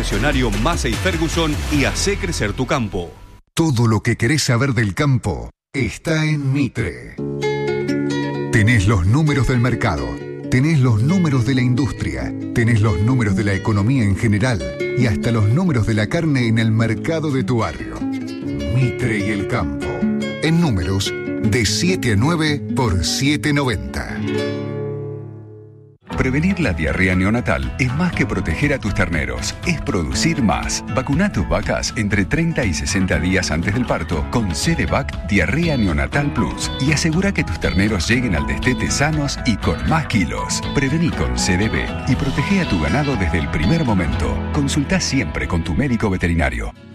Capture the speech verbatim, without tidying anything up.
concesionario Massey Ferguson y hacé crecer tu campo. Todo lo que querés saber del campo está en Mitre. Tenés los números del mercado, tenés los números de la industria, tenés los números de la economía en general y hasta los números de la carne en el mercado de tu barrio. Mitre y el campo. En números de siete a nueve por siete noventa. Prevenir la diarrea neonatal es más que proteger a tus terneros, es producir más. Vacuna a tus vacas entre treinta y sesenta días antes del parto con Cedevac Diarrea Neonatal Plus y asegura que tus terneros lleguen al destete sanos y con más kilos. Prevení con C D B y protege a tu ganado desde el primer momento. Consulta siempre con tu médico veterinario.